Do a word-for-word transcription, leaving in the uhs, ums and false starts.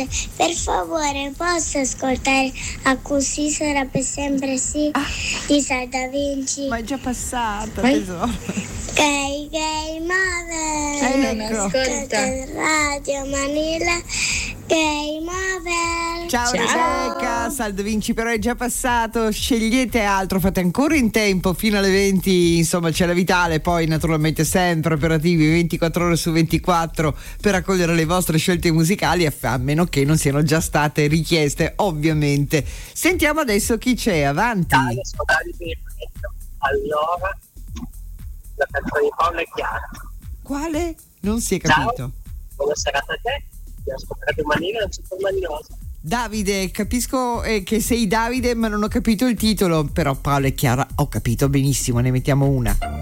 Per favore, posso ascoltare A così sarà per sempre sì ah. di Sal Da Vinci? Ma è già passata, tesoro. Gay Gay Mabel. Eh, ecco. Ascolta Radio Manila. Gay Mabel. Ciao, Ciao. Rebecca, Sal Da Vinci però è già passato, scegliete altro, fate ancora in tempo fino alle venti, insomma c'è la Vitale, poi naturalmente sempre operativi ventiquattro ore su ventiquattro per accogliere le vostre scelte musicali, a meno che non siano già state richieste, ovviamente. Sentiamo adesso chi c'è, avanti. Allora, la canzone di Paola e Chiara. Quale? Non si è capito. Ciao, buona serata a te. Ti ho ascoltato Manila, non c'è per Maniosa. Davide, capisco eh, che sei Davide, ma non ho capito il titolo, però Paola e Chiara ho capito benissimo, ne mettiamo una.